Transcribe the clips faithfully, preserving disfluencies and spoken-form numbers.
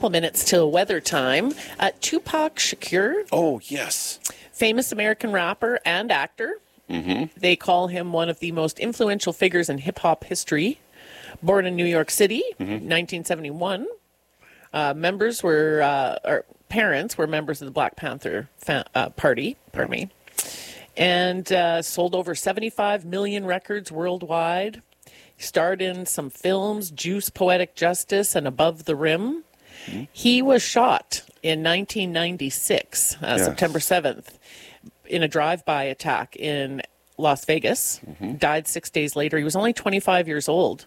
couple minutes till weather time. Uh, Tupac Shakur. Oh, yes. Famous American rapper and actor. Mm-hmm. They call him one of the most influential figures in hip-hop history. Born in New York City, mm-hmm. nineteen seventy-one. Uh, members were, uh, or parents were members of the Black Panther fa- uh, Party, pardon me. And uh, sold over seventy-five million records worldwide. He starred in some films, Juice, Poetic Justice, and Above the Rim. Mm-hmm. He was shot in nineteen ninety-six, uh, yes. September seventh, in a drive-by attack in Las Vegas. Mm-hmm. Died six days later. He was only twenty-five years old.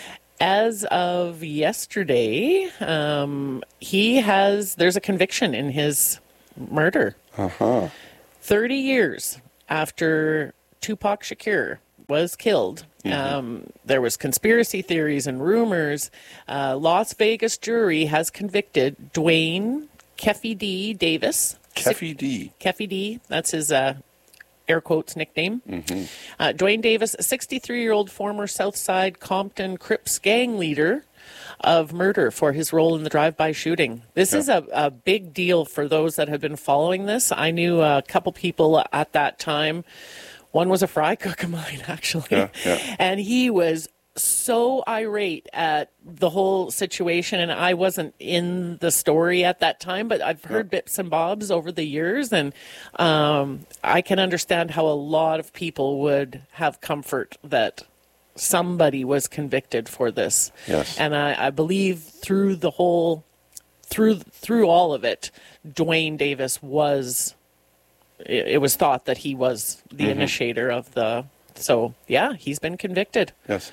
As of yesterday, um, he has, there's a conviction in his murder. Uh-huh. thirty years after Tupac Shakur was killed. Mm-hmm. Um, there was conspiracy theories and rumors. Uh, Las Vegas jury has convicted Dwayne Keffe D. Davis. Keffe D. Keffe D. That's his uh, air quotes nickname. Mm-hmm. Uh, Dwayne Davis, a sixty-three-year-old former Southside Compton Crips gang leader, of murder for his role in the drive-by shooting. This yeah. is a, a big deal for those that have been following this. I knew a couple people at that time. One was a fry cook of mine, actually. Yeah, yeah. And he was so irate at the whole situation, and I wasn't in the story at that time, but I've heard yeah. bits and bobs over the years, and um, I can understand how a lot of people would have comfort that somebody was convicted for this. Yes. And I, I believe through the whole, through through all of it, Dwayne Davis was, it, it was thought that he was the mm-hmm. initiator of the, so yeah, he's been convicted. Yes.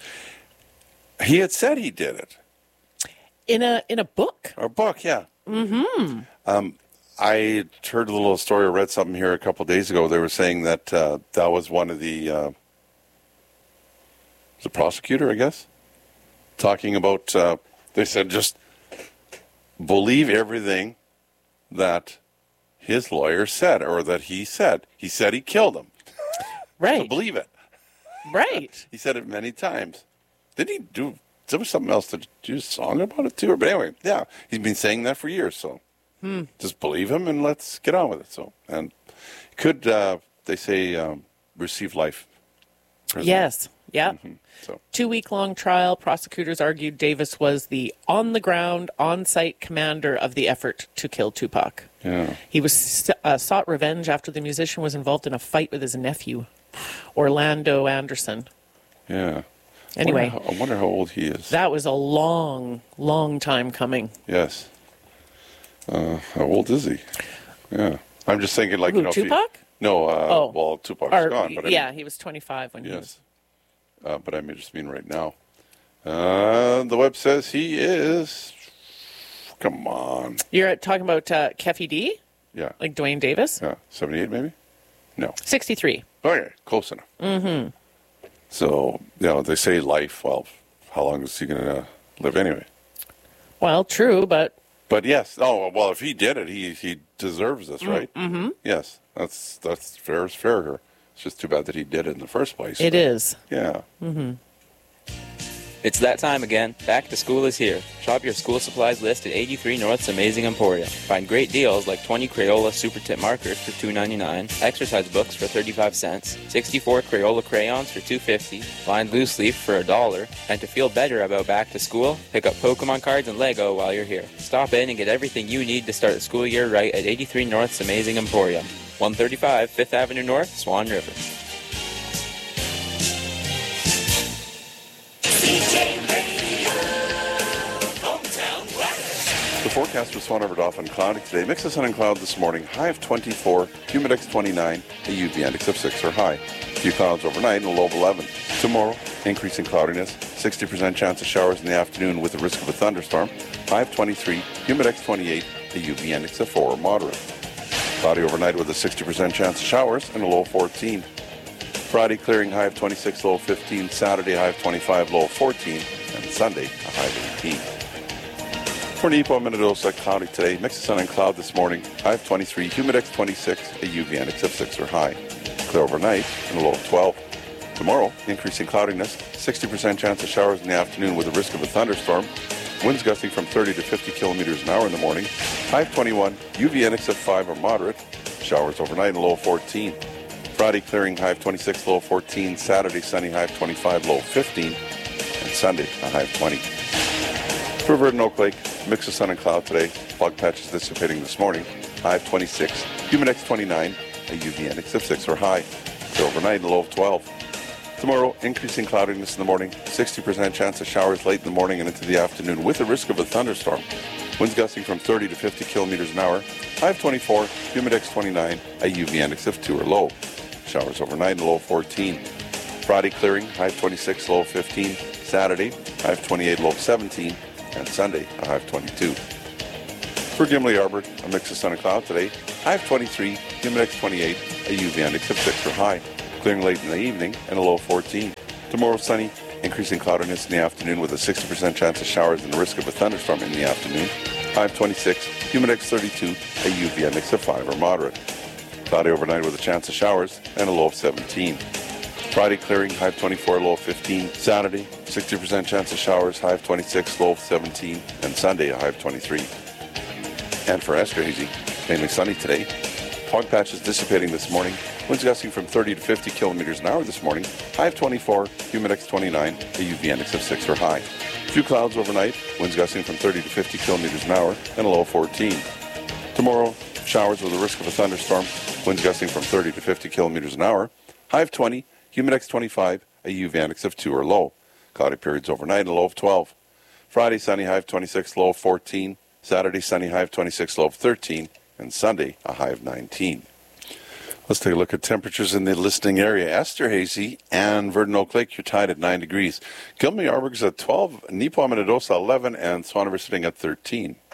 He had said he did it. In a in a book? A book, yeah. Mm-hmm. Um, I heard a little story, or read something here a couple of days ago. They were saying that uh, that was one of the, uh, the prosecutor, I guess, talking about, uh, they said just believe everything that his lawyer said, or that he said. He said he killed him. Right. So believe it. Right. He said it many times. Did he do, there was something else to do a song about it too? But anyway, yeah, he's been saying that for years, so hmm. just believe him and let's get on with it. So, and could, uh, they say, um, receive life. Yes. Yeah. Mm-hmm. So. Two-week-long trial. Prosecutors argued Davis was the on-the-ground, on-site commander of the effort to kill Tupac. Yeah. He was uh, sought revenge after the musician was involved in a fight with his nephew, Orlando Anderson. Yeah. Anyway. I wonder, how, I wonder how old he is. That was a long, long time coming. Yes. Uh, how old is he? Yeah. I'm just thinking like, Who, you know. Tupac? He, no, uh, oh. well, Tupac's or, gone. But yeah, I mean, he was twenty-five when yes. he was. Uh, but I may just mean right now. Uh, the web says he is. Come on. You're talking about uh, Keffe D? Yeah. Like Dwayne Davis? Yeah. seventy-eight maybe? No. sixty-three. Okay. Close enough. Mm-hmm. So, you know, they say life. Well, how long is he going to live anyway? Well, true, but. But yes. Oh, well, if he did it, he he deserves this, right? Mm-hmm. Yes. That's that's fair as fair here. It's just too bad that he did it in the first place. It but, is. Yeah. Mm-hmm. It's that time again. Back to school is here. Shop your school supplies list at eighty-three North's Amazing Emporium. Find great deals like twenty Crayola Super Tip markers for two ninety-nine, exercise books for thirty-five cents, sixty-four Crayola crayons for two fifty, lined loose leaf for a dollar, and to feel better about back to school, pick up Pokemon cards and Lego while you're here. Stop in and get everything you need to start the school year right at eighty-three North's Amazing Emporium. one thirty-five Fifth Avenue North, Swan River. The forecast for Swan River Dauphin cloudy today. Mix of sun and cloud this morning. High of twenty-four, humidex twenty-nine, a U V index of six or high. A few clouds overnight and a low of eleven. Tomorrow, increasing cloudiness, sixty percent chance of showers in the afternoon with the risk of a thunderstorm. High of twenty-three, humidex twenty-eight, a U V index of four or moderate. Cloudy overnight with a sixty percent chance of showers and a low of fourteen. Friday, clearing, high of twenty-six, low of fifteen. Saturday, high of twenty-five, low of fourteen. And Sunday, a high of eighteen. For Nipo, Minnedosa, cloudy today. Mix of sun and cloud this morning. High of twenty-three, humidex twenty-six, a U V index of six or high. Clear overnight and a low of twelve. Tomorrow, increasing cloudiness, sixty percent chance of showers in the afternoon with a risk of a thunderstorm. winds gusting from thirty to fifty kilometers an hour in the morning. High of twenty-one, U V index of five or moderate. Showers overnight and low of fourteen. Friday clearing, high of twenty-six, low of fourteen. Saturday sunny, high of twenty-five, low of fifteen. And Sunday, a high of twenty. For Verdon Oak Lake, mix of sun and cloud today. Fog patches dissipating this morning. High of twenty-six, humidex twenty-nine, a U V index of six or high. For overnight, a low of twelve. Tomorrow, increasing cloudiness in the morning, sixty percent chance of showers late in the morning and into the afternoon with a risk of a thunderstorm. Winds gusting from thirty to fifty kilometers an hour. High of twenty-four, humidex twenty-nine, a U V index of two or low. Showers overnight and low of fourteen. Friday clearing, high of twenty-six, low of fifteen. Saturday, high of twenty-eight, low of seventeen. And Sunday, a high of twenty-two. For Gimli Arbor, a mix of sun and cloud today. High of twenty-three, humidex twenty-eight, a U V index of six or high. Clearing late in the evening and a low of fourteen. Tomorrow sunny, increasing cloudiness in the afternoon with a sixty percent chance of showers and the risk of a thunderstorm in the afternoon. High of twenty-six, humidex thirty-two, a U V index of five or moderate. Cloudy overnight with a chance of showers and a low of seventeen. Friday clearing, high of twenty-four, low of fifteen. Saturday, sixty percent chance of showers, high of twenty-six, low of seventeen. And Sunday, a high of twenty-three. And for Esterhazy, mainly sunny today. Fog patches dissipating this morning. Winds gusting from thirty to fifty kilometers an hour this morning. High of twenty-four, humidex twenty-nine, a U V index of six or high. Few clouds overnight. Winds gusting from thirty to fifty kilometers an hour and a low of fourteen. Tomorrow, showers with a risk of a thunderstorm. Winds gusting from thirty to fifty kilometers an hour. High of twenty, humidex twenty-five, a U V index of two or low. Cloudy periods overnight and a low of twelve. Friday sunny, high of twenty-six, low of fourteen. Saturday sunny, high of twenty-six, low of thirteen. And Sunday, a high of nineteen. Let's take a look at temperatures in the listening area. Esterhazy and Verdon Oak Lake, you're tied at nine degrees. Gilmy Arborg's at twelve, Neepawa Minnedosa eleven, and Swan River sitting at thirteen.